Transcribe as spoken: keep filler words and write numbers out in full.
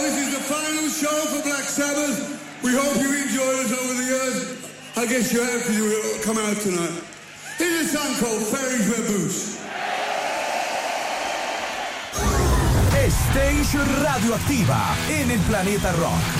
this is the final show for Black Sabbath. We hope you enjoyed us over the years. I guess you have because you will come out tonight. Here's a song called Fairies Wear Boots. Stage Radioactiva en el Planeta Rock.